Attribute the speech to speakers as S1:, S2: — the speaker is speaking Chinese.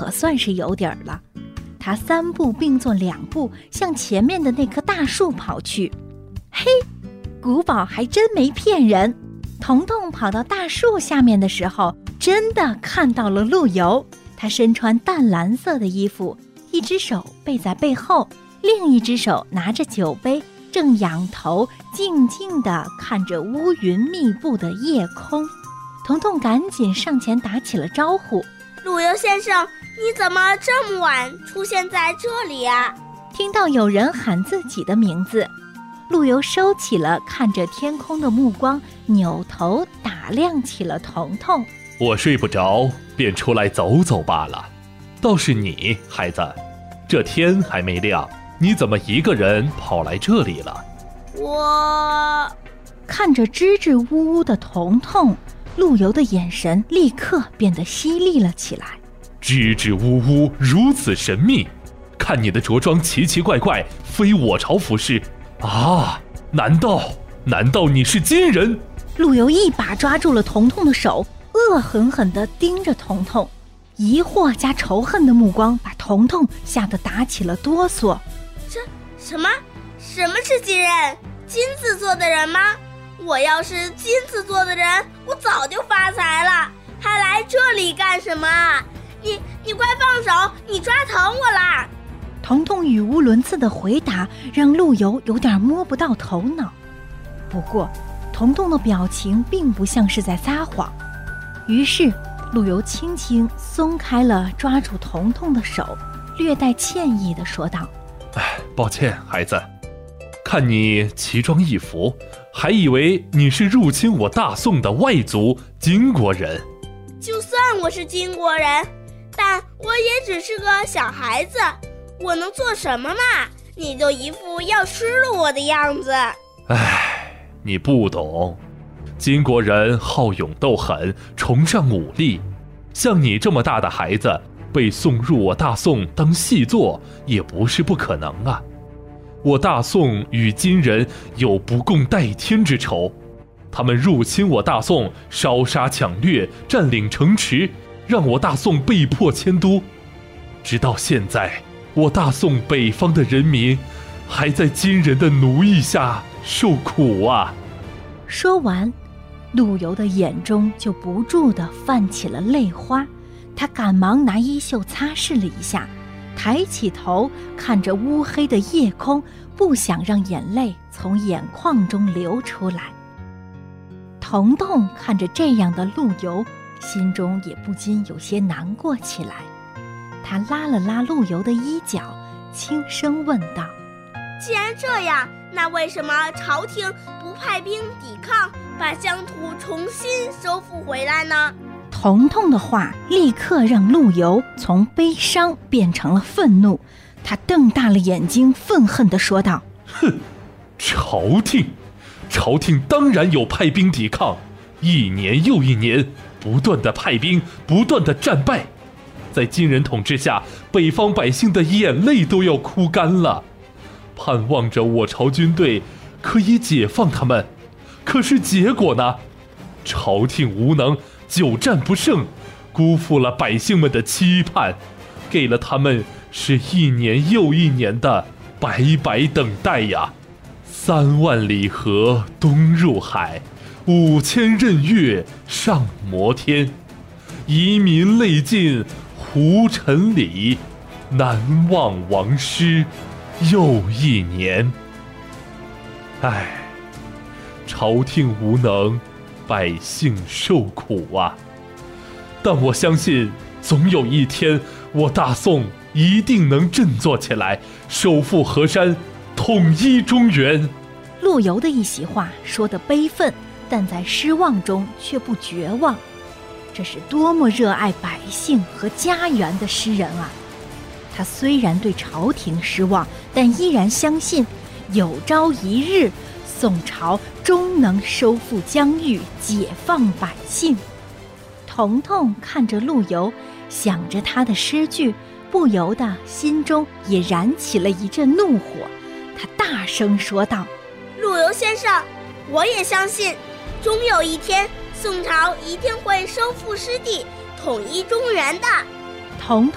S1: 可算是有底儿了。他3步并作2步向前面的那棵大树跑去。嘿，古堡还真没骗人。彤彤跑到大树下面的时候，真的看到了陆游。他身穿淡蓝色的衣服，一只手背在背后，另一只手拿着酒杯，正仰头静静地看着乌云密布的夜空。彤彤赶紧上前打起了招呼：
S2: 陆游先生，你怎么这么晚出现在这里啊？
S1: 听到有人喊自己的名字，陆游收起了看着天空的目光，扭头打量起了彤彤。
S3: 我睡不着，便出来走走罢了。倒是你，孩子，这天还没亮，你怎么一个人跑来这里了？
S2: 我
S1: 看着支支吾吾的彤彤，陆游的眼神立刻变得犀利了起来。
S3: 支支吾吾，如此神秘，看你的着装奇奇怪怪，非我朝服饰啊！难道你是金人？
S1: 陆游一把抓住了彤彤的手，恶狠狠地盯着彤彤，疑惑加仇恨的目光把彤彤吓得打起了哆嗦。
S2: 什么是金人？金子做的人吗？我要是金子做的人，我早就发财了，还来这里干什么？你快放手，你抓疼我啦！
S1: 彤彤语无伦次的回答让陆游有点摸不到头脑。不过彤彤的表情并不像是在撒谎，于是陆游轻轻松开了抓住彤彤的手，略带歉意地说道：
S3: 抱歉，孩子，看你奇装异服，还以为你是入侵我大宋的外族金国人。
S2: 就算我是金国人，但我也只是个小孩子，我能做什么嘛？你就一副要吃了我的样子。
S3: 你不懂，金国人好勇斗狠，崇尚武力，像你这么大的孩子被送入我大宋当细作也不是不可能啊。我大宋与金人有不共戴天之仇，他们入侵我大宋，烧杀抢掠，占领城池，让我大宋被迫迁都。直到现在，我大宋北方的人民还在金人的奴役下受苦啊。
S1: 说完，陆游的眼中就不住地泛起了泪花，他赶忙拿衣袖擦拭了一下，抬起头看着乌黑的夜空，不想让眼泪从眼眶中流出来。彤彤看着这样的陆游，心中也不禁有些难过起来。他拉了拉陆游的衣角，轻声问道：
S2: 既然这样，那为什么朝廷不派兵抵抗，把疆土重新收复回来呢？
S1: 彤彤的话立刻让陆游从悲伤变成了愤怒，他瞪大了眼睛，愤恨地说道：
S3: 朝廷当然有派兵抵抗，一年又一年，不断的派兵，不断的战败，在金人统治下，北方百姓的眼泪都要哭干了，盼望着我朝军队可以解放他们。可是结果呢？朝廷无能，久战不胜，辜负了百姓们的期盼，给了他们是一年又一年的白白等待呀。3万里河东入海，5000仞岳上摩天，遗民泪尽胡尘里，难忘王师又一年。朝廷无能，百姓受苦啊。但我相信总有一天，我大宋一定能振作起来，收复河山，统一中原。
S1: 陆游的一席话说得悲愤，但在失望中却不绝望。这是多么热爱百姓和家园的诗人啊！他虽然对朝廷失望，但依然相信有朝一日宋朝终能收复疆域，解放百姓。彤彤看着陆游，想着他的诗句，不由得心中也燃起了一阵怒火。他大声说道：
S2: 陆游先生，我也相信，终有一天宋朝一定会收复失地，统一中原的。
S1: 彤